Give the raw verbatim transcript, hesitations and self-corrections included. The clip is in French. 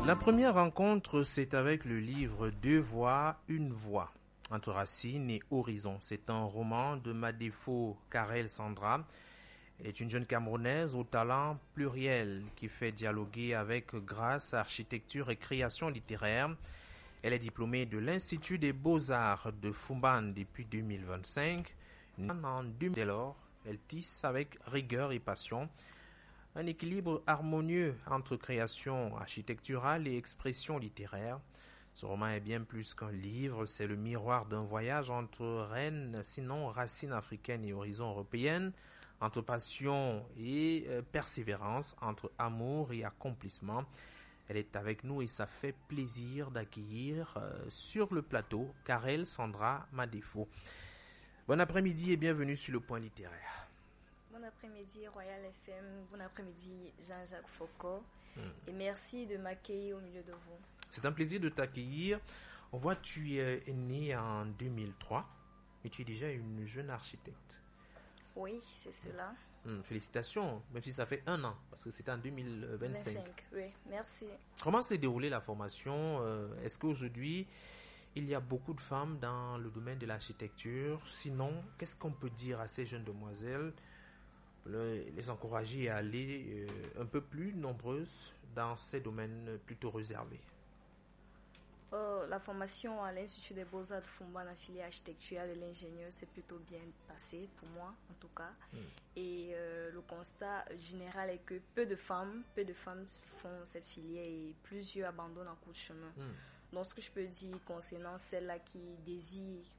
La première rencontre, c'est avec le livre Deux voix, une voix, entre racines et horizons. C'est un roman de Madefo Karel Sandra. Elle est une jeune Camerounaise au talent pluriel qui fait dialoguer avec grâce, architecture et création littéraire. Elle est diplômée de l'Institut des Beaux-Arts de Fumban depuis deux mille vingt-cinq. En deux mille, dès lors, elle tisse avec rigueur et passion un équilibre harmonieux entre création architecturale et expression littéraire. Ce roman est bien plus qu'un livre, c'est le miroir d'un voyage entre rennes, sinon racines africaines et horizons européennes, entre passion et euh, persévérance, entre amour et accomplissement. Elle est avec nous et ça fait plaisir d'accueillir euh, sur le plateau Karel Sandra Madefo. Bon après-midi et bienvenue sur le Point littéraire. Bon après-midi Royal F M, bon après-midi Jean-Jacques Foucault hmm. et merci de m'accueillir au milieu de vous. C'est un plaisir de t'accueillir. On voit que tu es né en deux mille trois et tu es déjà une jeune architecte. Oui, c'est cela. Hum, félicitations, même si ça fait un an, parce que c'était en deux mille vingt-cinq. vingt-cinq, oui, merci. Comment s'est déroulée la formation? Est-ce qu'aujourd'hui, il y a beaucoup de femmes dans le domaine de l'architecture? Sinon, qu'est-ce qu'on peut dire à ces jeunes demoiselles, les encourager à aller un peu plus nombreuses dans ces domaines plutôt réservés? Oh, la formation à l'Institut des Beaux-Arts de Fumban, la filière architecture de l'ingénieur, s'est plutôt bien passée pour moi, en tout cas. Mm. Et euh, le constat général est que peu de femmes, peu de femmes font cette filière et plusieurs abandonnent en cours de chemin. Mm. Donc, ce que je peux dire concernant celles-là qui désirent